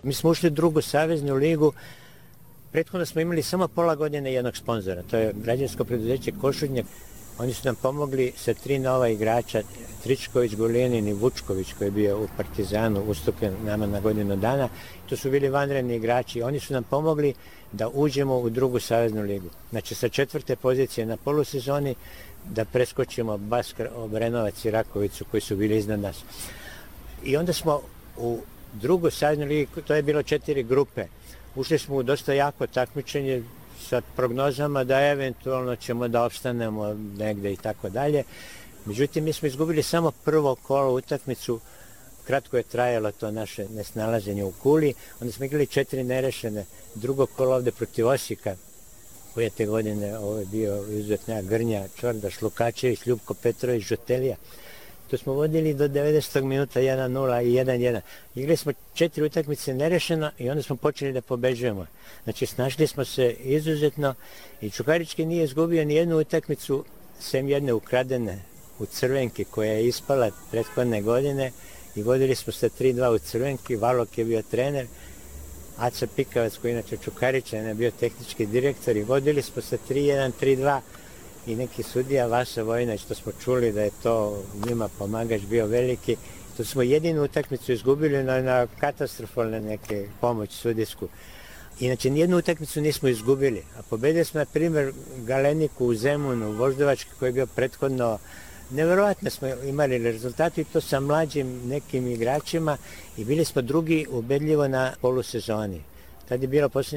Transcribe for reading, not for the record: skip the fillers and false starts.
Mi smo ušli u drugu saveznu ligu. Prethodno smo imali samo pola godine jednog sponzora. To je građansko preduzeće Košutnjak. Oni su nam pomogli sa 3 nova igrača, Tričković, Gulijanin i Vučković, koji je bio u Partizanu ustupljen nama na godinu dana. To su bili vanredni igrači. Oni su nam pomogli da uđemo u drugu saveznu ligu. Znači sa 4. pozicije na polusezoni da preskočimo Baskar, Obrenovac i Rakovicu koji su bili iznad nas. I onda smo u drugu saveznu ligu, to je bilo 4 grupe. Ušli smo u dosta jako takmičenje sa prognozama da eventualno ćemo da opstanemo negde i tako dalje. Međutim, mi smo izgubili samo prvo kolo utakmicu, kratko je trajalo to naše nesnalaženje u Kuli, onda smo igrali 4 nerešene, drugo kolo ovde protiv Osijeka, koje te godine ovo je bio izuzetnja Grnja, Čordaš, Lukačević, Ljubko Petrović, Žotelija. To smo vodili do 90. minuta 1-0 i 1-1. Igrali smo 4 utakmice nerešeno i onda smo počeli da pobeđujemo. Znači, snašli smo se izuzetno i Čukarički nije izgubio ni jednu utakmicu, sem jedne ukradene u Crvenki koja je ispala prethodne godine i vodili smo se 3-2 u Crvenki. Valok je bio trener, Aca Pikavac koji inače Čukaričan je bio tehnički direktor i vodili smo se 3-1, 3-2 i neki sudija Vasa Vojina, što smo čuli da je to njima pomagač bio veliki. To smo jedinu utakmicu izgubili na katastrofalne neke pomoć sudijsku. Inače, nijednu utakmicu nismo izgubili. A pobedili smo, na primjer, Galeniku u Zemunu, Voždovački koji je bio prethodno. Neverovatno smo imali rezultati i to sa mlađim nekim igračima i bili smo drugi ubedljivo na polusezoni. Tad je bilo posljednje